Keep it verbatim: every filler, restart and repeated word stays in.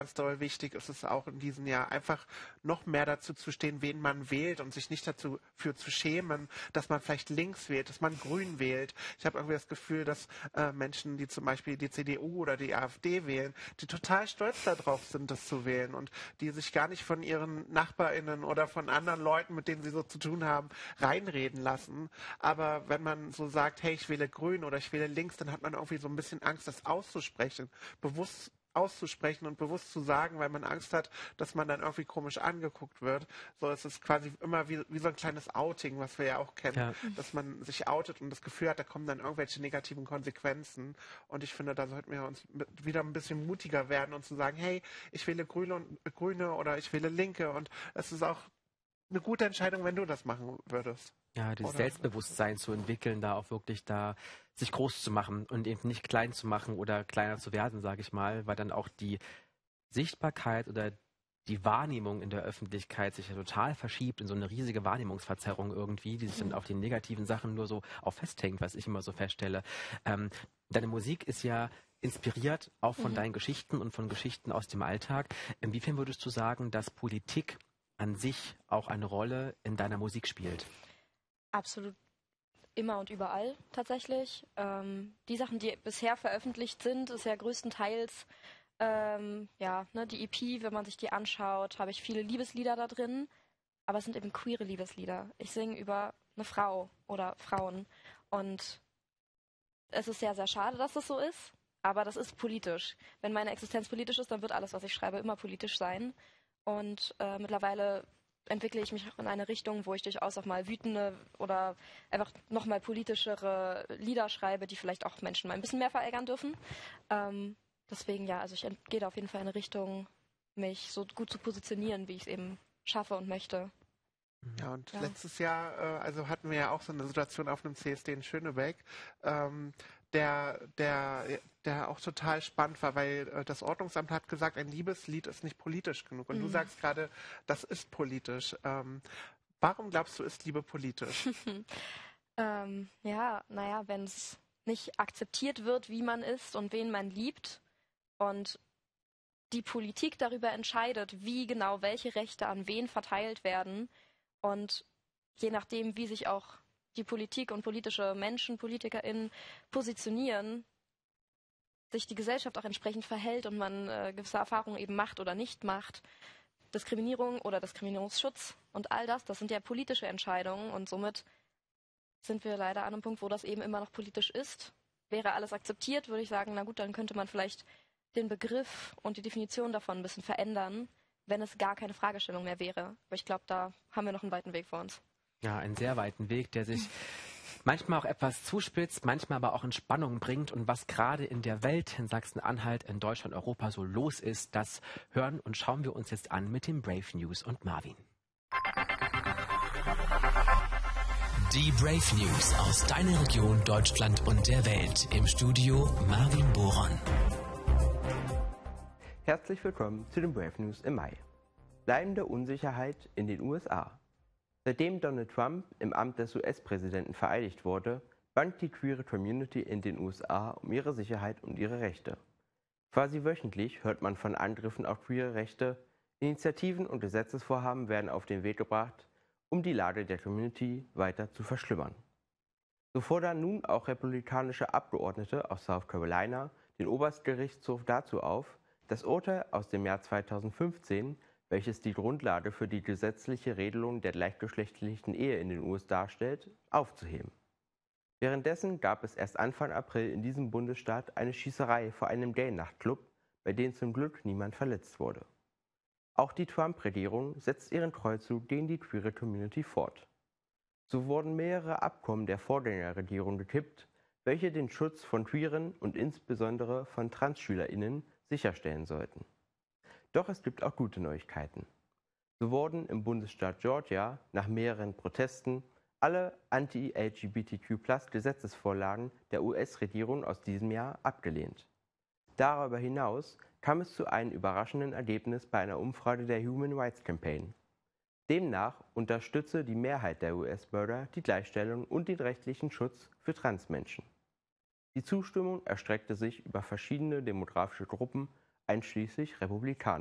Ganz doll wichtig ist es auch in diesem Jahr, einfach noch mehr dazu zu stehen, wen man wählt und sich nicht dazu für zu schämen, dass man vielleicht links wählt, dass man grün wählt. Ich habe irgendwie das Gefühl, dass äh, Menschen, die zum Beispiel die C D U oder die AfD wählen, die total stolz darauf sind, das zu wählen und die sich gar nicht von ihren NachbarInnen oder von anderen Leuten, mit denen sie so zu tun haben, reinreden lassen. Aber wenn man so sagt, hey, ich wähle grün oder ich wähle links, dann hat man irgendwie so ein bisschen Angst, das auszusprechen, bewusst auszusprechen und bewusst zu sagen, weil man Angst hat, dass man dann irgendwie komisch angeguckt wird. So, es ist quasi immer wie, wie so ein kleines Outing, was wir ja auch kennen, ja. Dass man sich outet und das Gefühl hat, da kommen dann irgendwelche negativen Konsequenzen. Und ich finde, da sollten wir uns wieder ein bisschen mutiger werden und zu sagen, hey, ich wähle Grüne, und, äh, Grüne oder ich wähle Linke. Und es ist auch eine gute Entscheidung, wenn du das machen würdest. Ja, dieses Selbstbewusstsein zu entwickeln, da auch wirklich da sich groß zu machen und eben nicht klein zu machen oder kleiner zu werden, sage ich mal, weil dann auch die Sichtbarkeit oder die Wahrnehmung in der Öffentlichkeit sich ja total verschiebt in so eine riesige Wahrnehmungsverzerrung irgendwie, die sich dann auf die negativen Sachen nur so auch festhängt, was ich immer so feststelle. Ähm, deine Musik ist ja inspiriert auch von mhm. deinen Geschichten und von Geschichten aus dem Alltag. Inwiefern würdest du sagen, dass Politik an sich auch eine Rolle in deiner Musik spielt? Absolut immer und überall tatsächlich. Ähm, die Sachen, die bisher veröffentlicht sind, ist ja größtenteils ähm, ja, ne, die E P, wenn man sich die anschaut, habe ich viele Liebeslieder da drin, aber es sind eben queere Liebeslieder. Ich singe über eine Frau oder Frauen und es ist sehr, sehr schade, dass es so ist, aber das ist politisch. Wenn meine Existenz politisch ist, dann wird alles, was ich schreibe, immer politisch sein. Und äh, mittlerweile entwickle ich mich auch in eine Richtung, wo ich durchaus auch mal wütende oder einfach nochmal politischere Lieder schreibe, die vielleicht auch Menschen mal ein bisschen mehr verärgern dürfen. Ähm, deswegen ja, also ich gehe da auf jeden Fall in eine Richtung, mich so gut zu positionieren, wie ich es eben schaffe und möchte. Ja, und ja. letztes Jahr, äh, also hatten wir ja auch so eine Situation auf einem C S D in Schönebeck, ähm, der, der, der auch total spannend war, weil äh, das Ordnungsamt hat gesagt, ein Liebeslied ist nicht politisch genug. Und mhm. du sagst gerade, das ist politisch. Ähm, warum glaubst du, ist Liebe politisch? ähm, ja, naja, wenn es nicht akzeptiert wird, wie man ist und wen man liebt und die Politik darüber entscheidet, wie genau welche Rechte an wen verteilt werden, und je nachdem, wie sich auch die Politik und politische Menschen, PolitikerInnen positionieren, sich die Gesellschaft auch entsprechend verhält und man äh, gewisse Erfahrungen eben macht oder nicht macht, Diskriminierung oder Diskriminierungsschutz und all das, das sind ja politische Entscheidungen und somit sind wir leider an einem Punkt, wo das eben immer noch politisch ist. Wäre alles akzeptiert, würde ich sagen, na gut, dann könnte man vielleicht den Begriff und die Definition davon ein bisschen verändern, wenn es gar keine Fragestellung mehr wäre. Aber ich glaube, da haben wir noch einen weiten Weg vor uns. Ja, einen sehr weiten Weg, der sich manchmal auch etwas zuspitzt, manchmal aber auch in Spannung bringt. Und was gerade in der Welt, in Sachsen-Anhalt, in Deutschland, Europa so los ist, das hören und schauen wir uns jetzt an mit den Brave News und Marvin. Die Brave News aus deiner Region, Deutschland und der Welt. Im Studio Marvin Boron. Herzlich willkommen zu den Brave News im Mai. Bleibende Unsicherheit in den U S A. Seitdem Donald Trump im Amt des U S-Präsidenten vereidigt wurde, bangt die queere Community in den U S A um ihre Sicherheit und ihre Rechte. Quasi wöchentlich hört man von Angriffen auf queere Rechte. Initiativen und Gesetzesvorhaben werden auf den Weg gebracht, um die Lage der Community weiter zu verschlimmern. So fordern nun auch republikanische Abgeordnete aus South Carolina den Oberstgerichtshof dazu auf, das Urteil aus dem Jahr zweitausendfünfzehn, welches die Grundlage für die gesetzliche Regelung der gleichgeschlechtlichen Ehe in den U S darstellt, aufzuheben. Währenddessen gab es erst Anfang April in diesem Bundesstaat eine Schießerei vor einem Gay-Nachtclub, bei dem zum Glück niemand verletzt wurde. Auch die Trump-Regierung setzt ihren Kreuzzug gegen die queere Community fort. So wurden mehrere Abkommen der Vorgängerregierung gekippt, welche den Schutz von Queeren und insbesondere von TransschülerInnen sicherstellen sollten. Doch es gibt auch gute Neuigkeiten. So wurden im Bundesstaat Georgia nach mehreren Protesten alle Anti-L G B T Q Plus Gesetzesvorlagen der U S-Regierung aus diesem Jahr abgelehnt. Darüber hinaus kam es zu einem überraschenden Ergebnis bei einer Umfrage der Human Rights Campaign. Demnach unterstütze die Mehrheit der U S-Bürger die Gleichstellung und den rechtlichen Schutz für Transmenschen. Die Zustimmung erstreckte sich über verschiedene demografische Gruppen, einschließlich Republikaner.